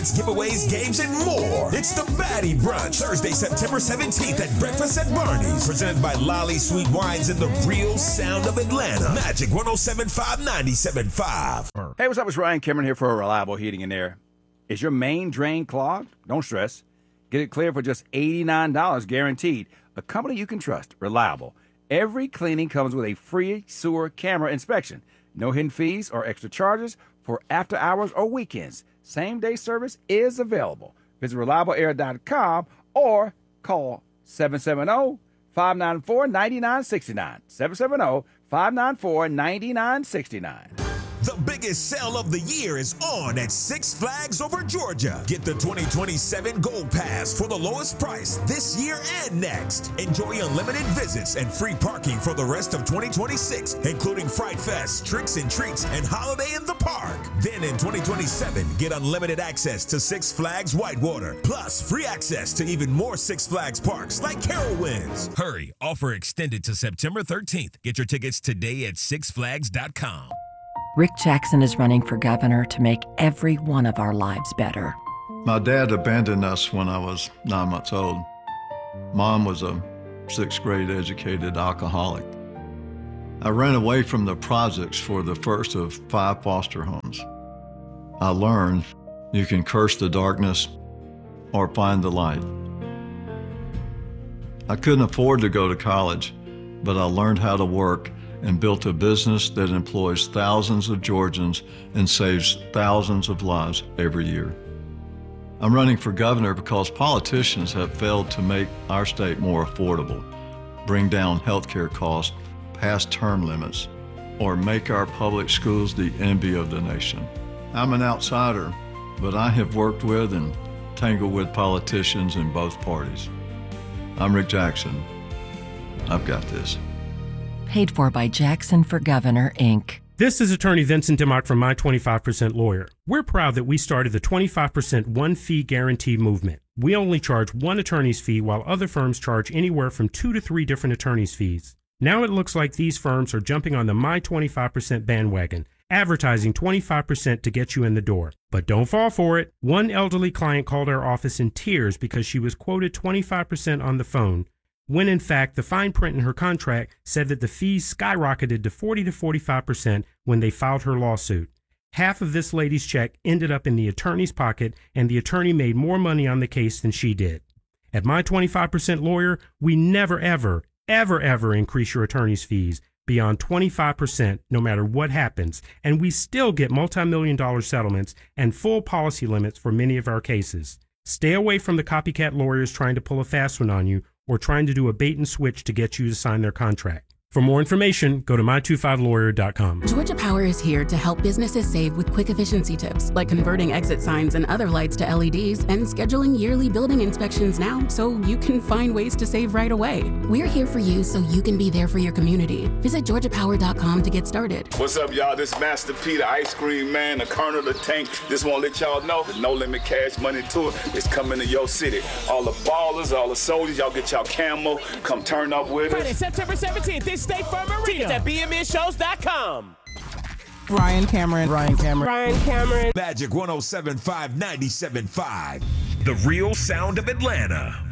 Giveaways, games, and more. It's the Batty Brunch, Thursday, September 17th at Breakfast at Barney's. Presented by Lolly Sweet Wines and the real sound of Atlanta. Magic 107.5, 97.5. Hey, what's up? It's Ryan Cameron here for Reliable Heating and Air. Is your main drain clogged? Don't stress. Get it clear for just $89 guaranteed. A company you can trust. Reliable. Every cleaning comes with a free sewer camera inspection. No hidden fees or extra charges for after hours or weekends. Same-day service is available. Visit reliableair.com or call 770-594-9969. 770-594-9969. The biggest sale of the year is on at Six Flags over Georgia. Get the 2027 Gold Pass for the lowest price this year and next. Enjoy unlimited visits and free parking for the rest of 2026, including Fright Fest, Tricks and Treats, and Holiday in the Park. Then in 2027, get unlimited access to Six Flags Whitewater, plus free access to even more Six Flags parks like Carowinds. Hurry, offer extended to September 13th. Get your tickets today at sixflags.com. Rick Jackson is running for governor to make every one of our lives better. My dad abandoned us when I was 9 months old. Mom was a sixth grade educated alcoholic. I ran away from the projects for the first of 5 foster homes. I learned you can curse the darkness or find the light. I couldn't afford to go to college, but I learned how to work and built a business that employs thousands of Georgians and saves thousands of lives every year. I'm running for governor because politicians have failed to make our state more affordable, bring down healthcare costs, pass term limits, or make our public schools the envy of the nation. I'm an outsider, but I have worked with and tangled with politicians in both parties. I'm Rick Jackson. I've got this. Paid for by Jackson for Governor, Inc. This is attorney Vincent Dimmock from My 25% Lawyer. We're proud that we started the 25% one-fee guarantee movement. We only charge one attorney's fee while other firms charge anywhere from 2 to 3 different attorney's fees. Now it looks like these firms are jumping on the My 25% bandwagon, advertising 25% to get you in the door. But don't fall for it. One elderly client called our office in tears because she was quoted 25% on the phone, when in fact the fine print in her contract said that the fees skyrocketed to 40 to 45% when they filed her lawsuit. Half of this lady's check ended up in the attorney's pocket, and the attorney made more money on the case than she did. At My 25% Lawyer, we never, ever increase your attorney's fees beyond 25% no matter what happens, and we still get multi-million-dollar settlements and full policy limits for many of our cases. Stay away from the copycat lawyers trying to pull a fast one on you or trying to do a bait and switch to get you to sign their contract. For more information, go to my25lawyer.com. Georgia Power is here to help businesses save with quick efficiency tips, like converting exit signs and other lights to LEDs and scheduling yearly building inspections now so you can find ways to save right away. We're here for you so you can be there for your community. Visit georgiapower.com to get started. What's up, y'all? This Master P, the ice cream man, the Colonel, the tank. Just want to let y'all know the No Limit Cash Money Tour is coming to your city. All the ballers, all the soldiers, y'all get y'all camo. Come turn up with us. Friday, September 17th, this State Farm Arena. Tickets at bmnshows.com. Ryan Cameron. Magic 107.5, 97.5. The real sound of Atlanta.